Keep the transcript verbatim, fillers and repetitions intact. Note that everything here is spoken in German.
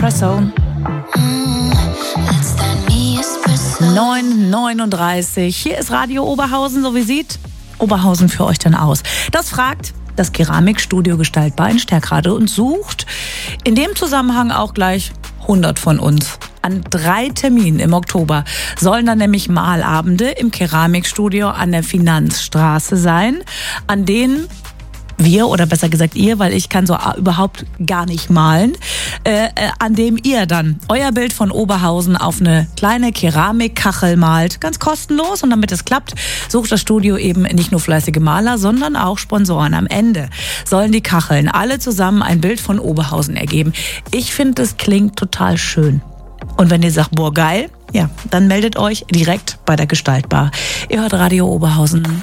Espresso. neun Uhr neununddreißig. Hier ist Radio Oberhausen. So wie sieht Oberhausen für euch denn aus? Das fragt das Keramikstudio Gestaltbar in Sterkrade und sucht in dem Zusammenhang auch gleich hundert von uns. An drei Terminen im Oktober sollen dann nämlich Malabende im Keramikstudio an der Finanzstraße sein, an denen wir, oder besser gesagt ihr, weil ich kann so überhaupt gar nicht malen, äh, äh, an dem ihr dann euer Bild von Oberhausen auf eine kleine Keramikkachel malt, ganz kostenlos. Und damit es klappt, sucht das Studio eben nicht nur fleißige Maler, sondern auch Sponsoren. Am Ende sollen die Kacheln alle zusammen ein Bild von Oberhausen ergeben. Ich finde, das klingt total schön. Und wenn ihr sagt, boah, geil, ja, dann meldet euch direkt bei der Gestaltbar. Ihr hört Radio Oberhausen.